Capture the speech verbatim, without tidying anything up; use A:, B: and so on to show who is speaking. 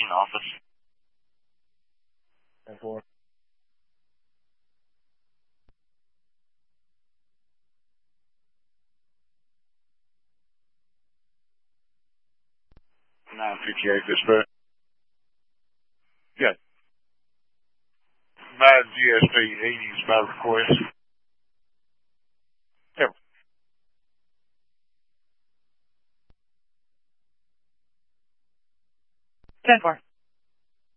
A: Houston office.
B: ten four.
A: nine fifty-eight, Pittsburgh. Yeah. My G S P eighty is my request. Yep.
C: ten four.